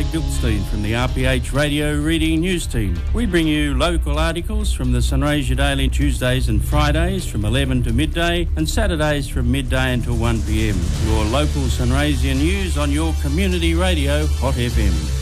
Craig Dilstein from the RPH Radio Reading News Team. We bring you local articles from the Sunraysia Daily Tuesdays and Fridays from 11 to midday and Saturdays from midday until 1 p.m. Your local Sunraysia news on your community radio, Hot FM.